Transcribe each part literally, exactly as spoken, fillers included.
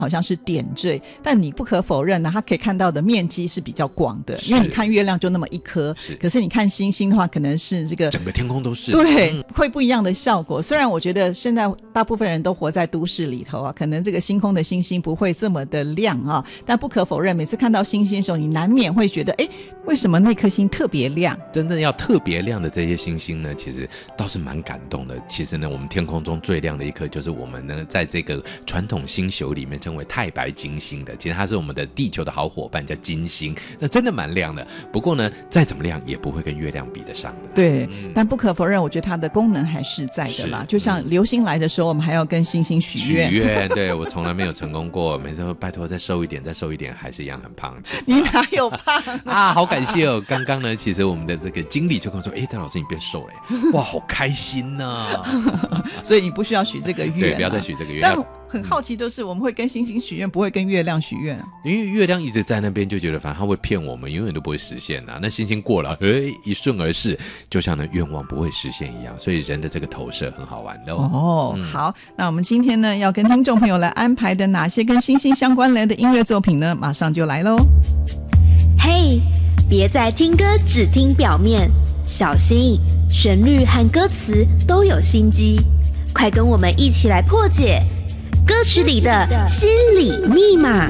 好像是点缀，但你不可否认呢，它可以看到的面积是比较广的，因为你看月亮就那么一颗，可是你看星星的话可能是这个整个天空都是， 对、嗯、会不一样的效果。虽然我觉得现在大部分人都活在都市里头啊，可能这个星空的星星不会这么的亮啊，但不可否认每次看到星星的时候你难免会觉得诶，为什么那颗星特别亮。 真正要特别亮的这些星星呢，其实倒是蛮感动的。其实呢我们天空中最亮的一颗就是我们呢在这个传统星宿里面称为太白金星的，其实它是我们的地球的好伙伴，叫金星，那真的蛮亮的。不过呢再怎么亮也不会跟月亮比得上的。 对、嗯、但不可否认我觉得它的功能还是在的啦，就像流星来的时候我们还要跟星星许愿， 许愿对，我从来没有成功过，每次都拜托再瘦一点再瘦一点，还是一样很胖。 你哪有胖啊好感谢哦。刚刚呢其实我们的这个经理就跟我说，哎，戴老师你变瘦了，哇好开心啊所以你不需要许这个愿、啊、 对，不要再许这个愿。 但很好奇就是我们会跟星星许愿不会跟月亮许愿、啊、 因为月亮一直在那边就觉得反正他会骗我们，永远都不会实现啊。那星星过了诶一瞬而逝，就像呢愿望不会实现一样，所以人的这个投射很好玩的哦。 哦、嗯、好，那我们今天呢要跟听众朋友来安排的哪些跟星星相关联的音乐作品呢，马上就来咯。 嘿、hey, 别再听歌只听表面，小心旋律和歌词都有心机，快跟我们一起来破解歌曲里的心理密码。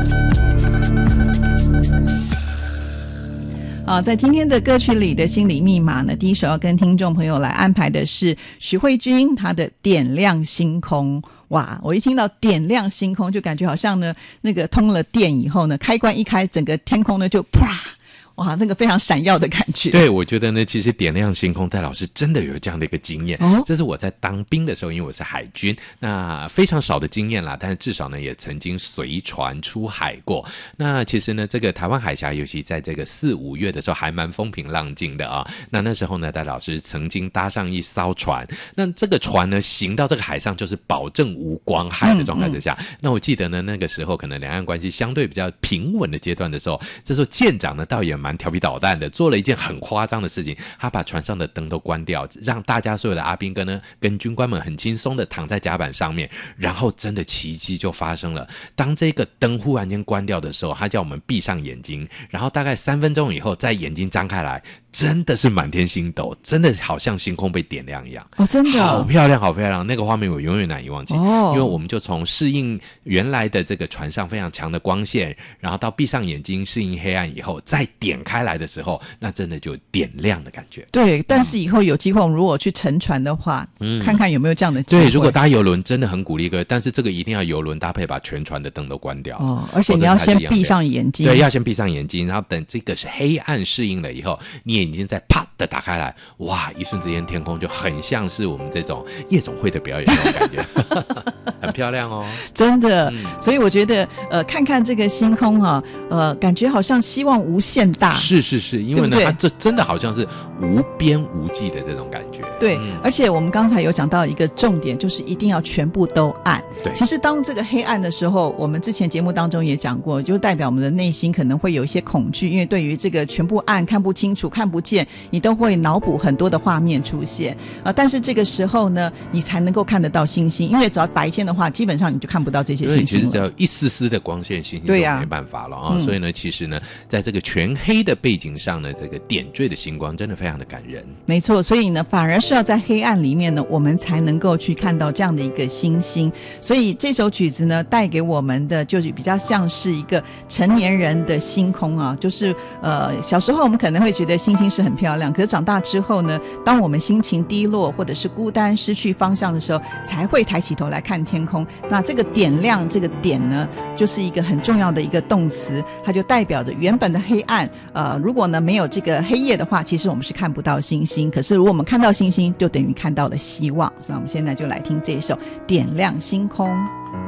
啊，在今天的歌曲里的心理密码呢，第一首要跟听众朋友来安排的是许慧君她的点亮星空。哇，我一听到点亮星空就感觉好像呢那个通了电以后呢，开关一开整个天空呢就啪，哇，这个非常闪耀的感觉。 对，我觉得呢其实点亮星空戴老师真的有这样的一个经验、哦、这是我在当兵的时候，因为我是海军，那非常少的经验啦，但是至少呢也曾经随船出海过。那其实呢这个台湾海峡尤其在这个四五月的时候还蛮风平浪静的啊。那那时候呢戴老师曾经搭上一艘船，那这个船呢行到这个海上就是保证无光害的状态之下、嗯嗯、那我记得呢那个时候可能两岸关系相对比较平稳的阶段的时候，这时候舰长呢倒也蛮调皮捣蛋的，做了一件很夸张的事情，他把船上的灯都关掉，让大家所有的阿兵哥呢跟军官们很轻松的躺在甲板上面，然后真的奇迹就发生了。当这个灯忽然间关掉的时候，他叫我们闭上眼睛，然后大概三分钟以后再眼睛张开来，真的是满天星斗，真的好像星空被点亮一样。 哦，真的、哦、 好漂亮好漂亮，那个画面我永远难以忘记、哦、因为我们就从适应原来的这个船上非常强的光线，然后到闭上眼睛适应黑暗以后再点开来的时候，那真的就点亮的感觉。 对，但是以后有机会我们如果去乘船的话、嗯、看看有没有这样的机会。 对，如果搭邮轮真的很鼓励各位，但是这个一定要邮轮搭配把全船的灯都关掉哦，而且你要先闭上眼睛。 对，要先闭上眼睛，然后等这个是黑暗适应了以后，你眼睛再啪的打开来，哇，一瞬之间天空就很像是我们这种夜总会的表演那种感觉很漂亮哦， 真的、嗯、所以我觉得呃，看看这个星空啊，呃，感觉好像希望无限大。 是是是，因为呢对对它这真的好像是无边无际的这种感觉。 对、嗯、而且我们刚才有讲到一个重点，就是一定要全部都暗。 对， 其实当这个黑暗的时候，我们之前节目当中也讲过，就代表我们的内心可能会有一些恐惧，因为对于这个全部暗看不清楚看不见，你都会脑补很多的画面出现、呃、但是这个时候呢你才能够看得到星星，因为只要白天的话基本上你就看不到这些星星了。 其实只要一丝丝的光线星星就没办法了 啊,、嗯、所以呢其实呢在这个全黑的背景上呢，这个点缀的星光真的非常的感人。 没错，所以呢反而是要在黑暗里面呢我们才能够去看到这样的一个星星。所以这首曲子呢带给我们的就是比较像是一个成年人的星空啊，就是呃小时候我们可能会觉得星星是很漂亮，可是长大之后呢，当我们心情低落或者是孤单失去方向的时候，才会抬起头来看天空。那这个点亮这个点呢就是一个很重要的一个动词，它就代表着原本的黑暗，呃，如果呢没有这个黑夜的话，其实我们是看不到星星，可是如果我们看到星星就等于看到了希望。那我们现在就来听这一首点亮星空。